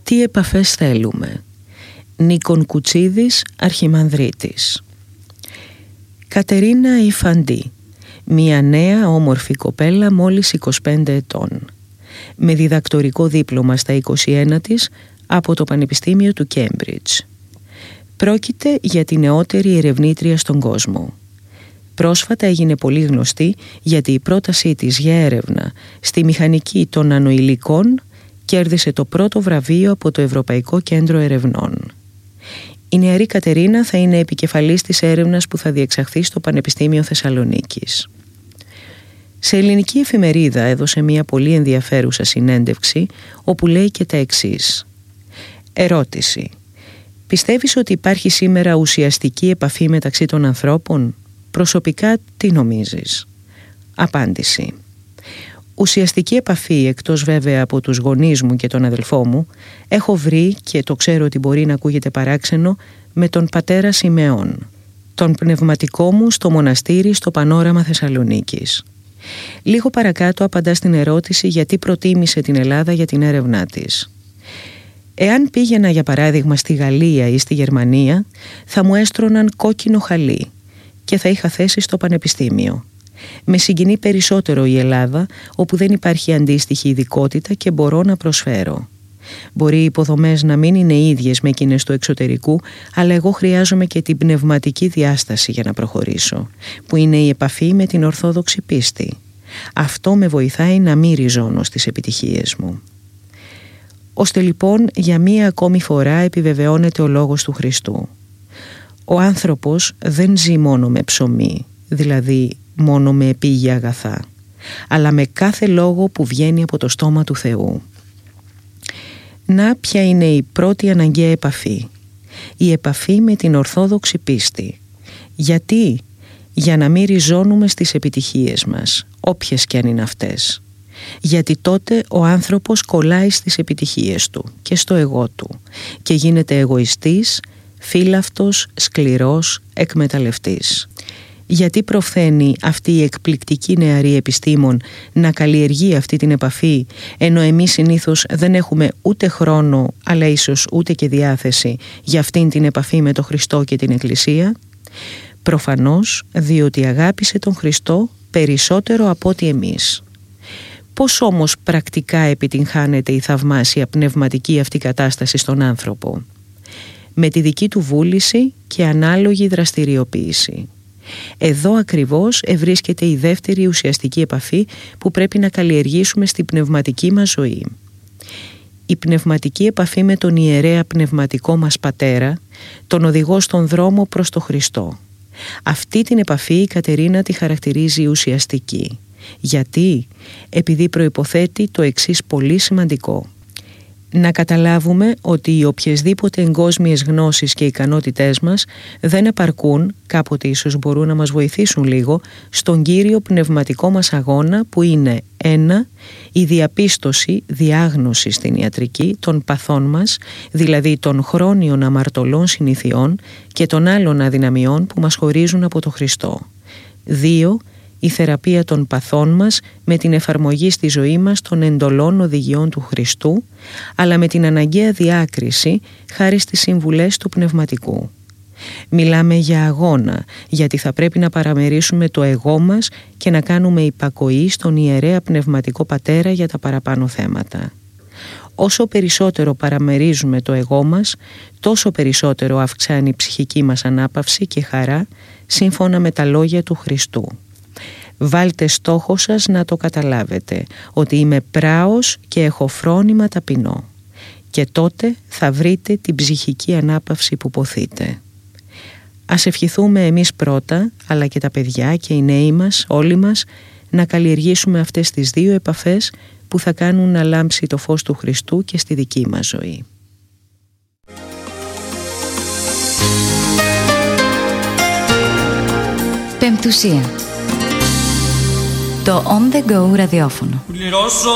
Τι επαφές θέλουμε? Νίκον Κουτσίδης, Αρχιμανδρίτης. Κατερίνα Ιφαντή, μια νέα όμορφη κοπέλα μόλις 25 ετών, με διδακτορικό δίπλωμα στα 21 της από το Πανεπιστήμιο του Κέμπριτζ. Πρόκειται για τη νεότερη ερευνήτρια στον κόσμο. Πρόσφατα έγινε πολύ γνωστή γιατί η πρότασή της για έρευνα στη μηχανική των νανοηλικών κέρδισε το πρώτο βραβείο από το Ευρωπαϊκό Κέντρο Ερευνών. Η νεαρή Κατερίνα θα είναι επικεφαλής της έρευνας που θα διεξαχθεί στο Πανεπιστήμιο Θεσσαλονίκης. Σε ελληνική εφημερίδα έδωσε μια πολύ ενδιαφέρουσα συνέντευξη όπου λέει και τα εξής. Ερώτηση. Πιστεύεις ότι υπάρχει σήμερα ουσιαστική επαφή μεταξύ των ανθρώπων? Προσωπικά τι νομίζεις? Απάντηση. Ουσιαστική επαφή, εκτός βέβαια από τους γονείς μου και τον αδελφό μου, έχω βρει, και το ξέρω ότι μπορεί να ακούγεται παράξενο, με τον πατέρα Σιμεών, τον πνευματικό μου στο μοναστήρι στο Πανόραμα Θεσσαλονίκης. Λίγο παρακάτω απαντά στην ερώτηση γιατί προτίμησε την Ελλάδα για την έρευνά της. Εάν πήγαινα για παράδειγμα στη Γαλλία ή στη Γερμανία, θα μου έστρωναν κόκκινο χαλί και θα είχα θέση στο πανεπιστήμιο. Με συγκινεί περισσότερο η Ελλάδα, όπου δεν υπάρχει αντίστοιχη ειδικότητα και μπορώ να προσφέρω. Μπορεί οι υποδομές να μην είναι ίδιες με εκείνες του εξωτερικού, αλλά εγώ χρειάζομαι και την πνευματική διάσταση για να προχωρήσω, που είναι η επαφή με την ορθόδοξη πίστη. Αυτό με βοηθάει να μην ριζώνω στις επιτυχίες μου. Ώστε λοιπόν για μία ακόμη φορά επιβεβαιώνεται ο λόγος του Χριστού. Ο άνθρωπος δεν ζει μόνο με ψωμί, δηλαδή μόνο με επίγεια αγαθά, αλλά με κάθε λόγο που βγαίνει από το στόμα του Θεού. Να ποια είναι η πρώτη αναγκαία επαφή? Η επαφή με την ορθόδοξη πίστη. Γιατί? Για να μην ριζώνουμε στις επιτυχίες μας, όποιες και αν είναι αυτές. Γιατί τότε ο άνθρωπος κολλάει στις επιτυχίες του και στο εγώ του και γίνεται εγωιστής, φύλαυτος, σκληρός, εκμεταλλευτής. Γιατί προφθαίνει αυτή η εκπληκτική νεαρή επιστήμον να καλλιεργεί αυτή την επαφή, ενώ εμείς συνήθως δεν έχουμε ούτε χρόνο, αλλά ίσως ούτε και διάθεση για αυτήν την επαφή με τον Χριστό και την Εκκλησία? Προφανώς διότι αγάπησε τον Χριστό περισσότερο από ό,τι εμείς. Πώς όμως πρακτικά επιτυγχάνεται η θαυμάσια πνευματική αυτή κατάσταση στον άνθρωπο? Με τη δική του βούληση και ανάλογη δραστηριοποίηση. Εδώ ακριβώς ευρίσκεται η δεύτερη ουσιαστική επαφή που πρέπει να καλλιεργήσουμε στην πνευματική μας ζωή. Η πνευματική επαφή με τον ιερέα πνευματικό μας πατέρα, τον οδηγό στον δρόμο προς το Χριστό. Αυτή την επαφή η Κατερίνα τη χαρακτηρίζει ουσιαστική. Γιατί? Επειδή προϋποθέτει το εξής πολύ σημαντικό. Να καταλάβουμε ότι οι οποιασδήποτε εγκόσμιες γνώσεις και ικανότητές μας δεν επαρκούν, κάποτε ίσως μπορούν να μας βοηθήσουν λίγο, στον κύριο πνευματικό μας αγώνα που είναι 1. Η διαπίστωση, διάγνωση στην ιατρική των παθών μας, δηλαδή των χρόνιων αμαρτωλών συνηθιών και των άλλων αδυναμιών που μας χωρίζουν από το Χριστό. 2. Η θεραπεία των παθών μας με την εφαρμογή στη ζωή μας των εντολών οδηγιών του Χριστού, αλλά με την αναγκαία διάκριση χάρη στις συμβουλές του πνευματικού. Μιλάμε για αγώνα, γιατί θα πρέπει να παραμερίσουμε το εγώ μας και να κάνουμε υπακοή στον ιερέα πνευματικό πατέρα για τα παραπάνω θέματα. Όσο περισσότερο παραμερίζουμε το εγώ μας, τόσο περισσότερο αυξάνει η ψυχική μας ανάπαυση και χαρά, σύμφωνα με τα λόγια του Χριστού. Βάλτε στόχο σας να το καταλάβετε, ότι είμαι πράος και έχω φρόνημα ταπεινό. Και τότε θα βρείτε την ψυχική ανάπαυση που ποθείτε. Ας ευχηθούμε εμείς πρώτα, αλλά και τα παιδιά και οι νέοι μας, όλοι μας, να καλλιεργήσουμε αυτές τις δύο επαφές που θα κάνουν να λάμψει το φως του Χριστού και στη δική μας ζωή. Πεμπτουσία. Το On The Go ραδιόφωνο.